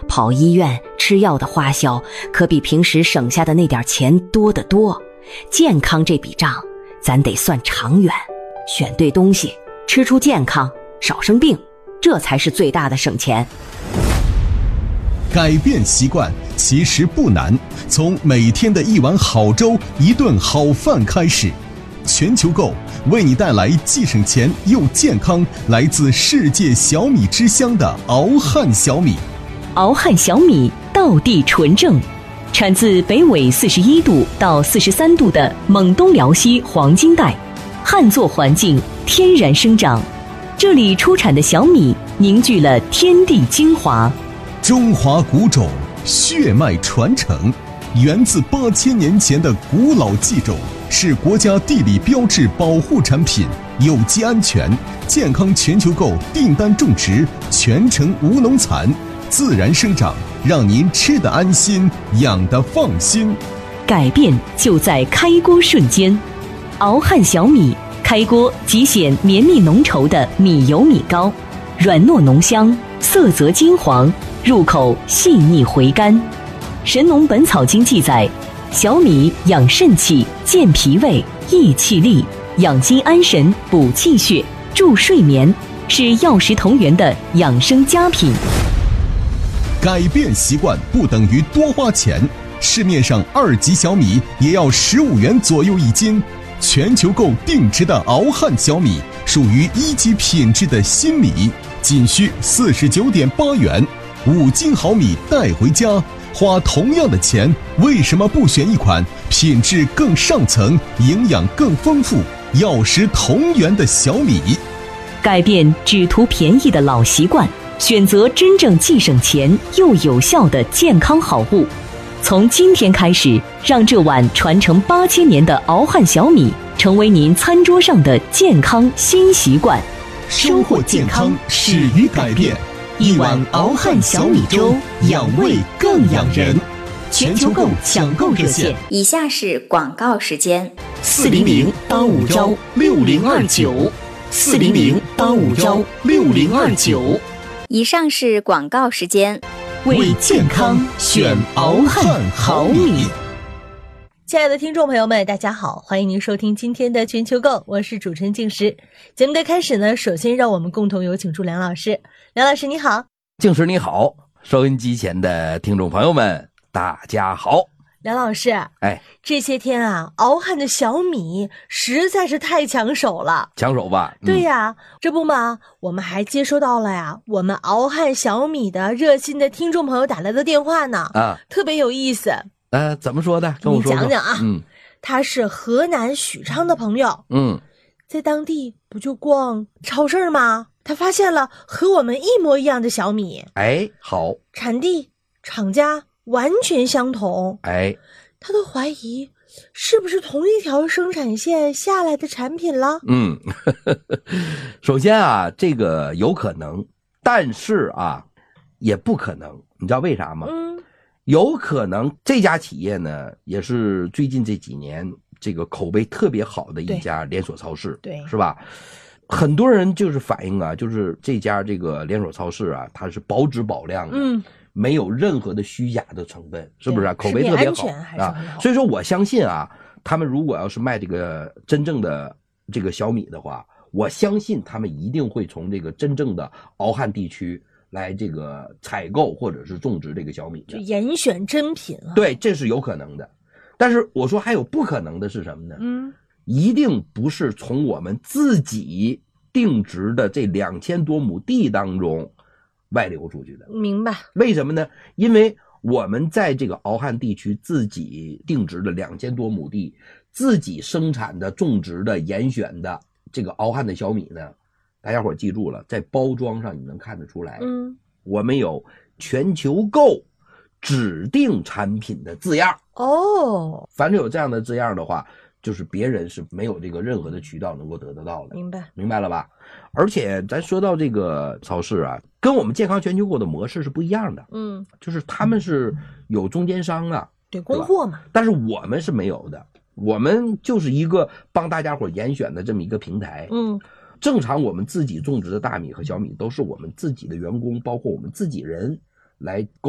跑医院吃药的花销可比平时省下的那点钱多得多。健康这笔账咱得算长远，选对东西，吃出健康，少生病，这才是最大的省钱。 改变习惯其实不难，从每天的一碗好粥、一顿好饭开始。全球购为你带来既省钱又健康，来自世界小米之乡的敖汉小米。 敖汉小米道地纯正，产自北纬41度到43度的蒙东辽西黄金带，旱作环境，天然生长。这里出产的小米凝聚了天地精华， 中华古种，血脉传承，源自8000年前的古老技种，是国家地理标志保护产品，有机安全，健康。全球购订单种植，全程无农残，自然生长，让您吃得安心，养得放心。 改变就在开锅瞬间。敖汉小米开锅即显绵密浓稠的米油米糕，软糯浓香，色泽金黄，入口细腻回甘。神农本草经记载，小米养肾气、健脾胃、益气力，养心安神、补气血、助睡眠，是药食同源的养生佳品。 改变习惯不等于多花钱，市面上2级小米也要15元左右一斤。全球购定制的敖汉小米属于1级品质的新米，仅需49.8元，5斤好米带回家。花同样的钱，为什么不选一款品质更上层、营养更丰富、药食同源的小米？ 改变只图便宜的老习惯，选择真正既省钱又有效的健康好物。从今天开始，让这碗传承8000年的敖汉小米成为您餐桌上的健康新习惯。 收获健康始于改变，一碗敖汉小米粥，养胃更养人。全球购抢购热线： 以下是广告时间 40085招6029，40085招6029。 以上是广告时间。 为健康选敖汉好米。 亲爱的听众朋友们，大家好，欢迎您收听今天的全球购，我是主持人静时。节目的开始呢，首先让我们共同有请出梁老师。梁老师你好。 静时你好，收音机前的听众朋友们大家好。 梁老师，这些天啊，敖汉的小米实在是太抢手了。 抢手吧？ 对呀，这不嘛，我们还接收到了呀，我们敖汉小米的热心的听众朋友打来的电话呢，特别有意思。 怎么说的？跟我说说。 你讲讲啊。他是河南许昌的朋友。在当地不就逛超市吗？他发现了和我们一模一样的小米。 好。 产地、厂家完全相同。他都怀疑是不是同一条生产线下来的产品了。 首先啊，这个有可能，但是啊也不可能。你知道为啥吗？有可能这家企业呢也是最近这几年这个口碑特别好的一家连锁超市，对，是吧？很多人就是反映啊，就是这家这个连锁超市啊，它是保质保量的，没有任何的虚假的成分，是不是？口碑特别好啊。所以说我相信啊，他们如果要是卖这个真正的这个小米的话，我相信他们一定会从这个真正的敖汉地区来这个采购或者是种植这个小米的， 就严选真品啊。 对，这是有可能的。但是我说还有不可能的是什么呢？一定不是从我们自己定植的这2000多亩地当中外流出去的。 明白。 为什么呢？因为我们在这个敖汉地区自己定植的2000多亩地，自己生产的、种植的、严选的这个敖汉的小米呢，大家伙记住了，在包装上你能看得出来，我们有全球购指定产品的字样。凡是有这样的字样的话，就是别人是没有这个任何的渠道能够得到的。明白了吧？而且咱说到这个超市啊，跟我们健康全球购的模式是不一样的。就是他们是有中间商啊， 对，供货嘛。 但是我们是没有的，我们就是一个帮大家伙严选的这么一个平台。正常我们自己种植的大米和小米都是我们自己的员工，包括我们自己人来